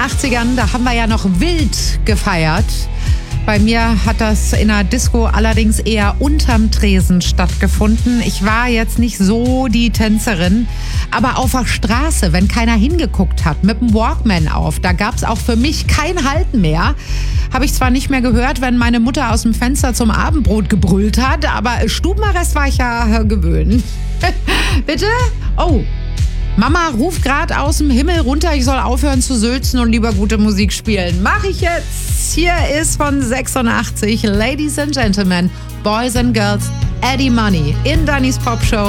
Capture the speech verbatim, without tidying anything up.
achtzigern, da haben wir ja noch wild gefeiert. Bei mir hat das in der Disco allerdings eher unterm Tresen stattgefunden. Ich war jetzt nicht so die Tänzerin, aber auf der Straße, wenn keiner hingeguckt hat, mit dem Walkman auf, da gab es auch für mich kein Halten mehr. Habe ich zwar nicht mehr gehört, wenn meine Mutter aus dem Fenster zum Abendbrot gebrüllt hat, aber Stubenarrest war ich ja gewöhnt. Bitte? Oh. Mama ruft gerade aus dem Himmel runter, ich soll aufhören zu sülzen und lieber gute Musik spielen. Mach ich jetzt. Hier ist von sechsundachtzig, Ladies and Gentlemen, Boys and Girls, Eddie Money in Dannys Popshow.